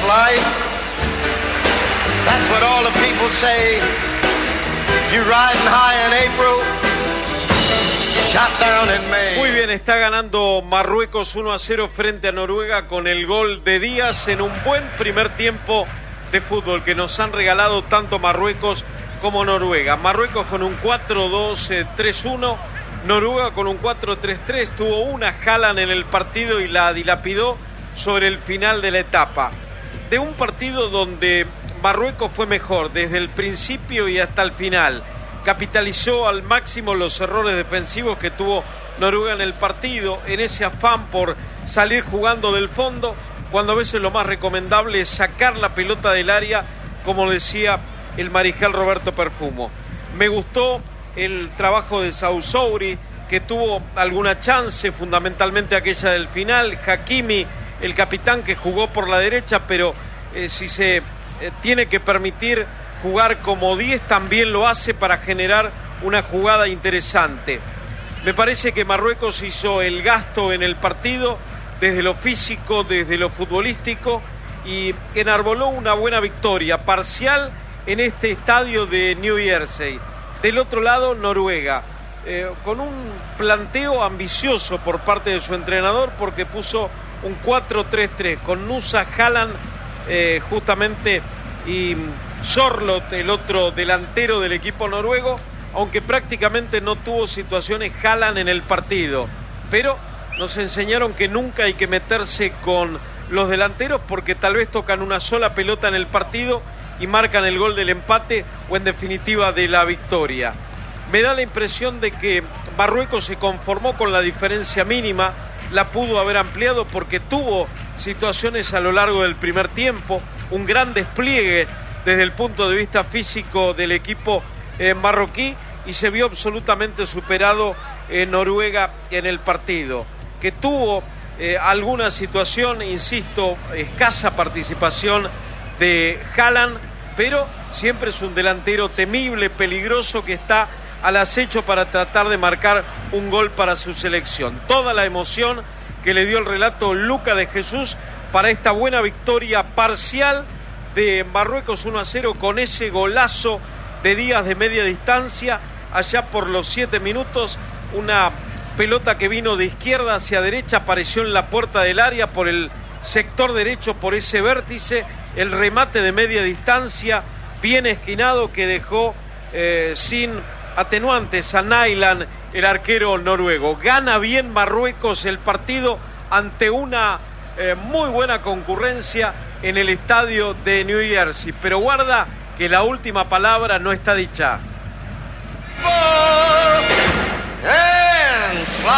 life. That's what all the people say. You riding high in April, shot down in May. Muy bien, está ganando Marruecos 1-0 frente a Noruega con el gol de Díaz en un buen primer tiempo de fútbol que nos han regalado tanto Marruecos como Noruega. Marruecos con un 4-2-3-1, Noruega con un 4-3-3, tuvo una Haaland en el partido y la dilapidó sobre el final de la etapa. De un partido donde Marruecos fue mejor desde el principio y hasta el final, capitalizó al máximo los errores defensivos que tuvo Noruega en el partido, en ese afán por salir jugando del fondo, cuando a veces lo más recomendable es sacar la pelota del área, como decía el mariscal Roberto Perfumo. Me gustó el trabajo de Saouzsouri, que tuvo alguna chance, fundamentalmente aquella del final. Hakimi, el capitán, que jugó por la derecha, pero si se tiene que permitir jugar como 10, también lo hace para generar una jugada interesante. Me parece que Marruecos hizo el gasto en el partido, desde lo físico, desde lo futbolístico, y enarboló una buena victoria parcial en este estadio de New Jersey. Del otro lado, Noruega, con un planteo ambicioso por parte de su entrenador, porque puso un 4-3-3 con Nusa, Haaland justamente, y Sorloth, el otro delantero del equipo noruego, aunque prácticamente no tuvo situaciones Haaland en el partido. Pero nos enseñaron que nunca hay que meterse con los delanteros, porque tal vez tocan una sola pelota en el partido y marcan el gol del empate o en definitiva de la victoria. Me da la impresión de que Marruecos se conformó con la diferencia mínima, la pudo haber ampliado porque tuvo situaciones a lo largo del primer tiempo, un gran despliegue desde el punto de vista físico del equipo marroquí, y se vio absolutamente superado Noruega en el partido, que tuvo alguna situación, insisto, escasa participación de Haaland, pero siempre es un delantero temible, peligroso, que está al acecho para tratar de marcar un gol para su selección. Toda la emoción que le dio el relato Luca de Jesús para esta buena victoria parcial de Marruecos 1-0 con ese golazo de Díaz de media distancia allá por los 7 minutos, una pelota que vino de izquierda hacia derecha, apareció en la puerta del área por el sector derecho, por ese vértice, el remate de media distancia bien esquinado que dejó sin atenuantes a Nyland, el arquero noruego. Gana bien Marruecos el partido ante una muy buena concurrencia en el estadio de New Jersey, pero guarda que la última palabra no está dicha.